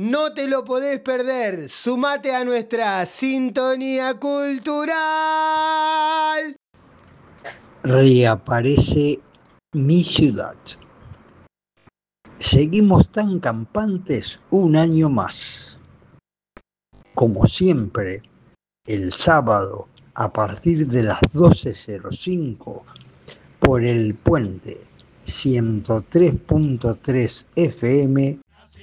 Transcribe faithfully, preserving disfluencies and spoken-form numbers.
No te lo podés perder. Sumate a nuestra sintonía cultural. Reaparece mi ciudad. Seguimos tan campantes un año más. Como siempre, el sábado a partir de las doce cero cinco por el puente ciento tres punto tres F M